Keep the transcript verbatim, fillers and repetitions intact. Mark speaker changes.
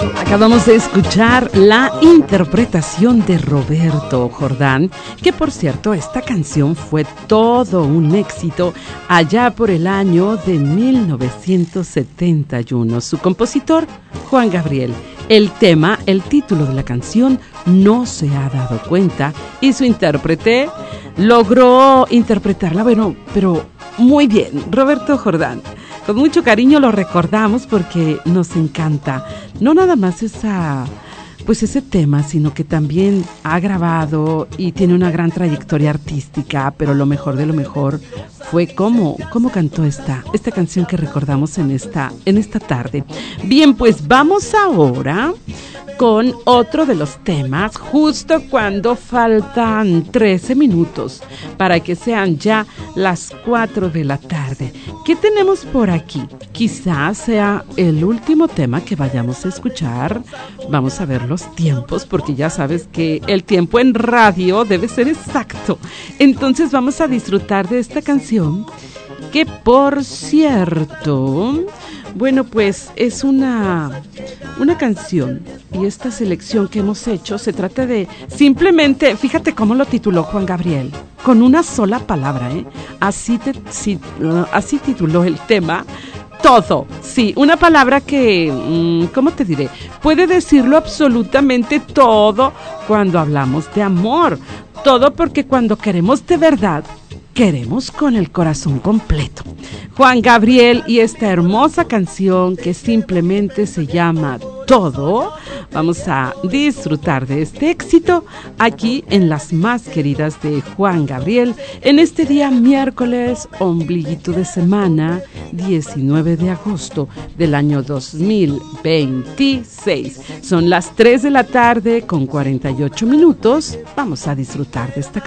Speaker 1: Acabamos de escuchar la interpretación de Roberto Jordán, que por cierto, esta canción fue todo un éxito allá por el año de mil novecientos setenta y uno. Su compositor, Juan Gabriel. El tema, el título de la canción, No se ha dado cuenta, y su intérprete logró interpretarla, bueno, pero muy bien, Roberto Jordán. Con mucho cariño lo recordamos porque nos encanta, no nada más esa, pues ese tema, sino que también ha grabado y tiene una gran trayectoria artística, pero lo mejor de lo mejor fue cómo, cómo cantó esta, esta canción que recordamos en esta, en esta tarde. Bien, pues vamos ahora con otro de los temas, justo cuando faltan trece minutos para que sean ya las cuatro de la tarde. ¿Qué tenemos por aquí? Quizás sea el último tema que vayamos a escuchar. Vamos a ver los tiempos, porque ya sabes que el tiempo en radio debe ser exacto. Entonces vamos a disfrutar de esta canción, que por cierto, bueno, pues es una, una canción, y esta selección que hemos hecho se trata de simplemente, fíjate cómo lo tituló Juan Gabriel, con una sola palabra, ¿eh? Así, te, si, uh, así tituló el tema, todo, sí, una palabra que, mmm, ¿cómo te diré? Puede decirlo absolutamente todo cuando hablamos de amor, todo porque cuando queremos de verdad, queremos con el corazón completo. Juan Gabriel y esta hermosa canción que simplemente se llama Todo. Vamos a disfrutar de este éxito aquí en Las Más Queridas de Juan Gabriel, en este día miércoles, ombliguito de semana, diecinueve de agosto del año dos mil veintiséis. Son las tres de la tarde con cuarenta y ocho minutos. Vamos a disfrutar de esta canción.